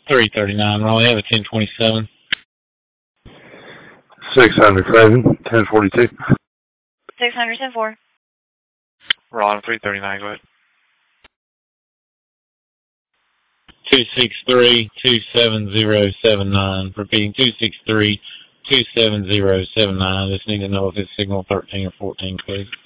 339, Raleigh, I have a 1027. 600, Craven, 1042. 600, 10-4. Ron, 339, go ahead. 263-27079. Repeating, 263-27079. Just need to know if it's signal 13 or 14, please.